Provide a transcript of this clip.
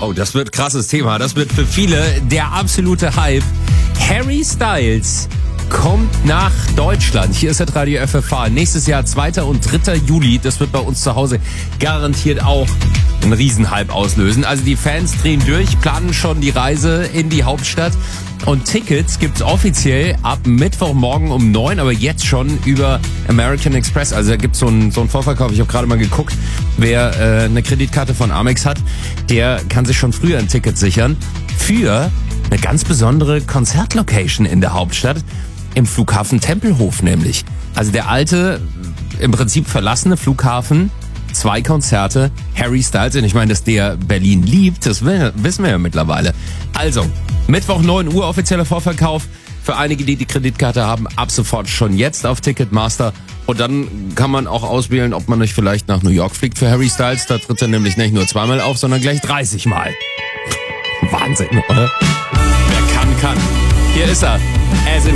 Oh, das wird krasses Thema. Das wird für viele der absolute Hype. Harry Styles kommt nach Deutschland. Hier ist das Radio FFH. Nächstes Jahr 2. und 3. Juli. Das wird bei uns zu Hause garantiert auch einen Riesenhype auslösen. Also die Fans drehen durch, planen schon die Reise in die Hauptstadt. Und Tickets gibt's offiziell ab Mittwochmorgen um 9, aber jetzt schon über American Express. Also da gibt's so einen Vorverkauf. Ich habe gerade mal geguckt, wer eine Kreditkarte von Amex hat, der kann sich schon früher ein Ticket sichern für eine ganz besondere Konzertlocation in der Hauptstadt, im Flughafen Tempelhof nämlich. Also der alte, im Prinzip verlassene Flughafen, 2 Konzerte, Harry Styles. Und ich meine, dass der Berlin liebt, das wissen wir ja mittlerweile. Also, Mittwoch 9 Uhr offizieller Vorverkauf. Für einige, die die Kreditkarte haben, ab sofort schon jetzt auf Ticketmaster. Und dann kann man auch auswählen, ob man nicht vielleicht nach New York fliegt für Harry Styles. Da tritt er nämlich nicht nur 2-mal auf, sondern gleich 30 Mal. Wahnsinn, oder? Wer kann. Hier ist er.